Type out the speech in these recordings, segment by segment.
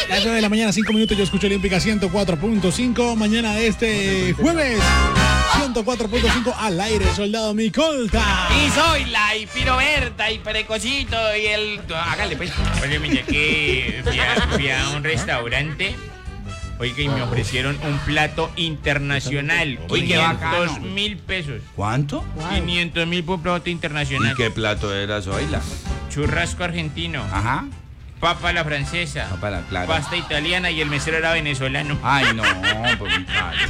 Las 9 de la mañana, 5 minutos, yo escucho Olímpica 104.5. Mañana de este jueves, 104.5 al aire, soldado Micolta. Y soy la y Piroberta y Precosito y el... Hágale pues. Oye, mire que fui a un restaurante. Oiga, y me ofrecieron un plato internacional. Uy, qué bacano. 500.000 pesos. ¿Cuánto? 500.000 por plato internacional. ¿Y qué plato era, Zoila? Churrasco argentino. Ajá. Papa a la francesa. Papa a la clara. Pasta italiana y el mesero era venezolano. Ay, no, pues mi padre.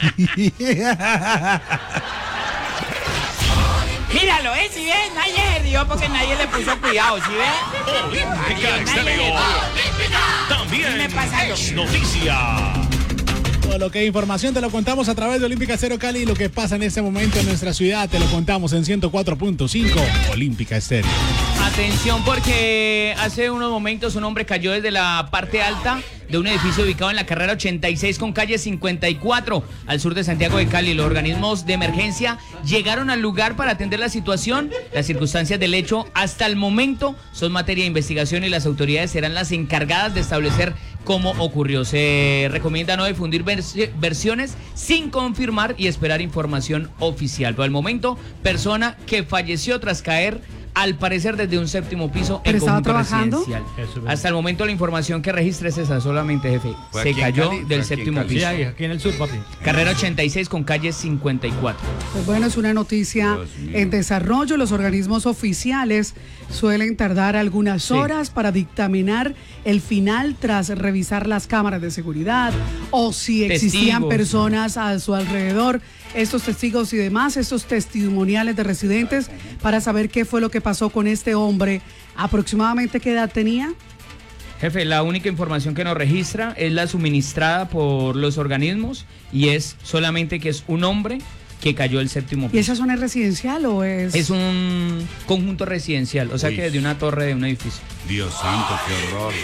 Míralo, ¿sí ves? Nadie se rió porque nadie le puso cuidado, ¿sí ves? Olímpica Estéreo. También Me pasa es noticia. Todo lo que es información te lo contamos a través de Olímpica Estéreo Cali y lo que pasa en este momento en nuestra ciudad te lo contamos en 104.5 Olímpica Estéreo. Atención porque hace unos momentos un hombre cayó desde la parte alta de un edificio ubicado en la carrera 86 con calle 54 al sur de Santiago de Cali. Los organismos de emergencia llegaron al lugar para atender la situación. Las circunstancias del hecho hasta el momento son materia de investigación y las autoridades serán las encargadas de establecer cómo ocurrió. Se recomienda no difundir versiones sin confirmar y esperar información oficial. Por el momento, persona que falleció tras caer al parecer desde un séptimo piso en conjunto residencial. Hasta el momento la información que registra es esa solamente, jefe. Se cayó del séptimo piso. Sí, aquí en el sur, papi. Carrera 86 con calle 54. Pues bueno, es una noticia en desarrollo. Los organismos oficiales suelen tardar algunas horas para dictaminar el final tras revisar las cámaras de seguridad o si existían Testigos. personas a su alrededor, estos testigos y demás, estos testimoniales de residentes para saber qué fue lo que pasó con este hombre. ¿Aproximadamente qué edad tenía? Jefe, la única información que nos registra es la suministrada por los organismos y es solamente que es un hombre que cayó del séptimo ¿Y piso. esa zona es residencial o es...? Es un conjunto residencial, o sea Uy. que desde una torre de un edificio. Dios santo, qué horror.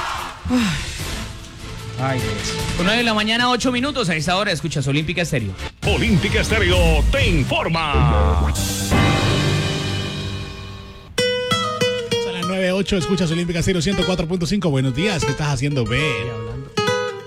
Ay, Dios. 9 de la mañana, 8 minutos. A esta hora escuchas Olímpica Estéreo. Olímpica Estéreo te informa. Son las 9:08, escuchas Olímpica Estéreo 104.5. Buenos días, ¿qué estás haciendo, B?